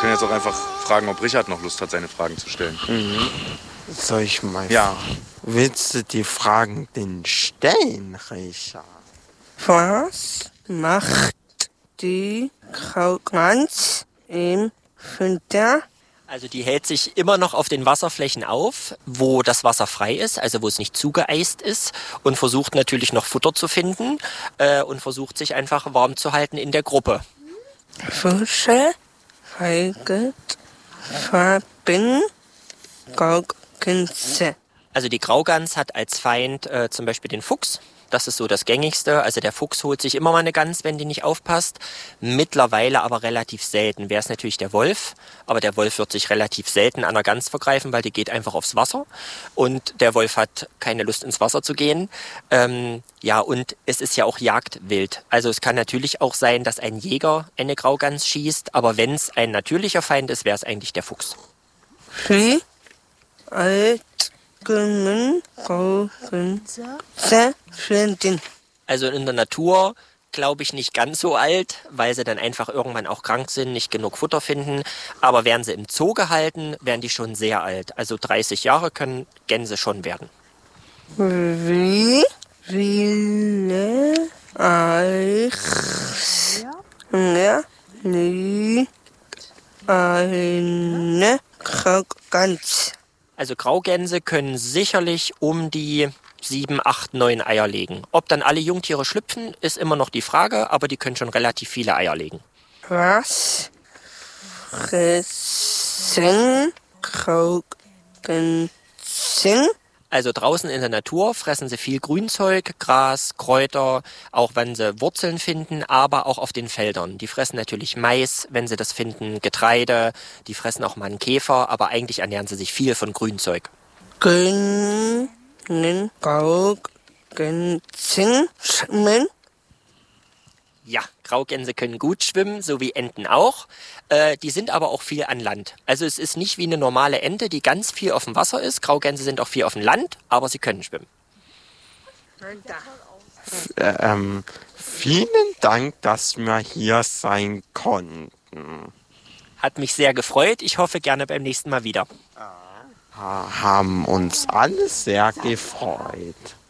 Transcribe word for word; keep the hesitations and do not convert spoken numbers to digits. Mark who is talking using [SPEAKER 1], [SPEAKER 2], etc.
[SPEAKER 1] können jetzt auch einfach fragen, ob Richard noch Lust hat, seine Fragen zu stellen.
[SPEAKER 2] Mhm. Soll ich mal
[SPEAKER 1] Ja.
[SPEAKER 2] fragen? Willst du die Fragen denn stellen, Richard?
[SPEAKER 3] Was macht die Graugans im Winter?
[SPEAKER 4] Also die hält sich immer noch auf den Wasserflächen auf, wo das Wasser frei ist, also wo es nicht zugeeist ist, und versucht natürlich noch Futter zu finden äh, und versucht sich einfach warm zu halten in der Gruppe.
[SPEAKER 3] Welche Farben Graugänse?
[SPEAKER 4] Also die Graugans hat als Feind äh, zum Beispiel den Fuchs. Das ist so das Gängigste. Also der Fuchs holt sich immer mal eine Gans, wenn die nicht aufpasst. Mittlerweile aber relativ selten. Wäre es natürlich der Wolf. Aber der Wolf wird sich relativ selten an einer Gans vergreifen, weil die geht einfach aufs Wasser. Und der Wolf hat keine Lust, ins Wasser zu gehen. Ähm, ja, und es ist ja auch Jagdwild. Also es kann natürlich auch sein, dass ein Jäger eine Graugans schießt. Aber wenn es ein natürlicher Feind ist, wäre es eigentlich der Fuchs.
[SPEAKER 3] Wie alt können Graugänse werden?
[SPEAKER 4] Also in der Natur glaube ich nicht ganz so alt, weil sie dann einfach irgendwann auch krank sind, nicht genug Futter finden. Aber werden sie im Zoo gehalten, werden die schon sehr alt. Also dreißig Jahre können Gänse schon werden.
[SPEAKER 3] Wie viele Eier legt eine Graugans?
[SPEAKER 4] Also Graugänse können sicherlich um die sieben, acht, neun Eier legen. Ob dann alle Jungtiere schlüpfen, ist immer noch die Frage, aber die können schon relativ viele Eier legen.
[SPEAKER 3] Was fressen Graugänse?
[SPEAKER 4] Also draußen in der Natur fressen sie viel Grünzeug, Gras, Kräuter, auch wenn sie Wurzeln finden, aber auch auf den Feldern. Die fressen natürlich Mais, wenn sie das finden, Getreide, die fressen auch mal einen Käfer, aber eigentlich ernähren sie sich viel von Grünzeug.
[SPEAKER 3] Können Graugänse schwimmen?
[SPEAKER 4] Ja, Graugänse können gut schwimmen, so wie Enten auch. Äh, die sind aber auch viel an Land. Also es ist nicht wie eine normale Ente, die ganz viel auf dem Wasser ist. Graugänse sind auch viel auf dem Land, aber sie können schwimmen.
[SPEAKER 2] Äh, ähm, vielen Dank, dass wir hier sein konnten.
[SPEAKER 4] Hat mich sehr gefreut. Ich hoffe gerne beim nächsten Mal wieder.
[SPEAKER 2] Ha- haben uns alle sehr gefreut.